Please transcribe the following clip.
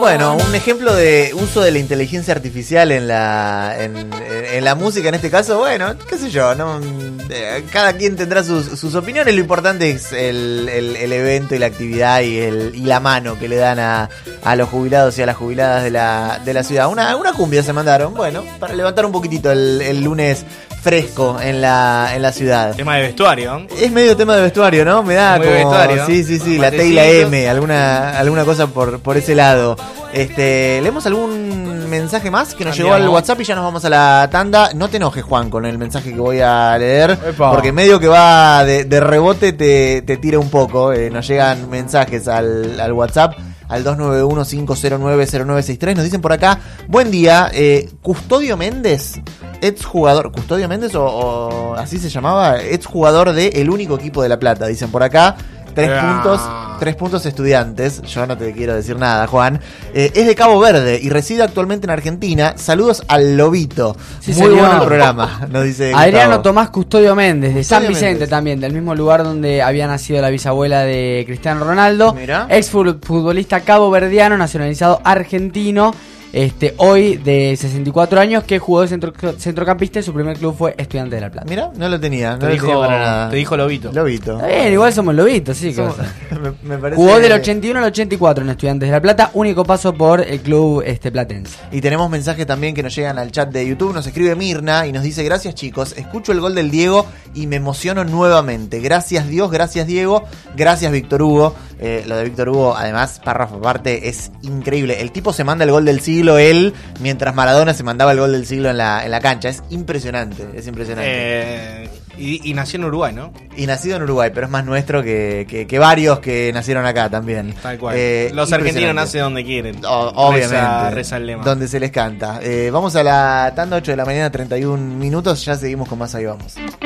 Bueno, un ejemplo de uso de la inteligencia artificial en la música en este caso, bueno, qué sé yo, ¿no? Cada quien tendrá sus opiniones, lo importante es el evento y la actividad y la mano que le dan a los jubilados y a las jubiladas de la ciudad. Una cumbia se mandaron, bueno, para levantar un poquitito el lunes fresco en la ciudad. Tema de vestuario, ¿no? Es medio tema de vestuario, ¿no? Me da muy como vestuario. Sí, la T y la M, alguna cosa por ese lado. ¿Leemos algún mensaje más que nos llegó al WhatsApp y ya nos vamos a la tanda? No te enojes, Juan, con el mensaje que voy a leer. Epa. Porque medio que va de rebote te tira un poco. Nos llegan mensajes al WhatsApp al 291-509-0963. Nos dicen por acá, buen día, Custodio Méndez, exjugador, ¿Custodio Méndez o así se llamaba? Exjugador de El Único Equipo de La Plata, dicen por acá. 3 puntos Estudiantes. Yo no te quiero decir nada, Juan. Es de Cabo Verde y reside actualmente en Argentina. Saludos al Lobito. Sí, muy señor. bueno el programa, nos dice Adriano Gustavo. Tomás Custodio Méndez, de Custodio San Vicente Méndez. también, del mismo lugar donde había nacido la bisabuela de Cristiano Ronaldo. Mirá. Ex futbolista caboverdiano, nacionalizado argentino. Hoy de 64 años, que jugó de centrocampista y su primer club fue Estudiantes de La Plata. Mira, no lo tenía. No Te lo tenía para nada. dijo Lobito. Lobito. Está bien, igual somos lobitos, sí. Somos- me parece- Jugó del 81 al 84 en Estudiantes de La Plata, único paso por el club platense. Y tenemos mensajes también que nos llegan al chat de YouTube. Nos escribe Mirna y nos dice: gracias, chicos, escucho el gol del Diego y me emociono nuevamente. Gracias, Dios, gracias, Diego, gracias, Víctor Hugo. Lo de Víctor Hugo, además, párrafo aparte, es increíble. El tipo se manda el gol del siglo, él, mientras Maradona se mandaba el gol del siglo en la cancha. Es impresionante, es impresionante. Y nació en Uruguay, ¿no? Y nacido en Uruguay, pero es más nuestro que varios que nacieron acá también. Tal cual. Los Impresionante. argentinos nacen donde quieren. Obviamente. Reza el lema. Donde se les canta. Vamos a la tanda, 8 de la mañana, 31 minutos. Ya seguimos con más. Ahí vamos.